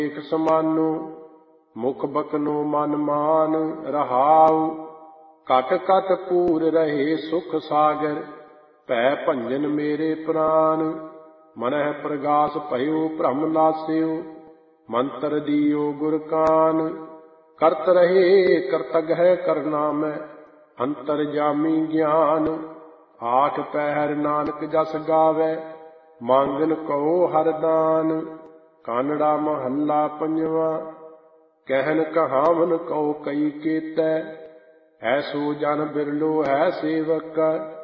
ਏਕ ਸਮਾਨੋ ਮੁਖ ਬਕਨੋ ਮਨ ਮਾਨ ਰਹਾਉ। ਘਟ ਘਟ ਪੂਰ ਰਹੇ ਸੁਖ ਸਾਗਰ ਭੈ ਭੰਜਨ ਮੇਰੇ ਪ੍ਰਾਨ। ਮਨਹਿ ਪ੍ਰਗਾਸ ਭਇਓ ਭ੍ਰਮ ਨਾਸਿਓ ਮੰਤਰ ਦੀਓ ਗੁਰ ਕਾਨ। ਕਰਤ ਰਹੇ ਕਰਤਗਹਿ ਕਰਨਾ ਮੈਂ ਅੰਤਰ ਜਾਮੀ ਗਿਆਨ। ਆਠ ਪਹਿਰ ਨਾਨਕ ਜਸ ਗਾਵੈ ਮੰਗਨ ਕਉ ਹਰ ਦਾਨ। ਕਾਨੜਾ ਮਹੱਲਾ ਪੰਜਵਾ। ਕਹਿਨ ਕਹਾਵਨ ਕਉ ਕਈ ਕੇਤੈ ਐਸੋ ਜਨ ਬਿਰਲੋ ਹੈ ਸੇਵਕ।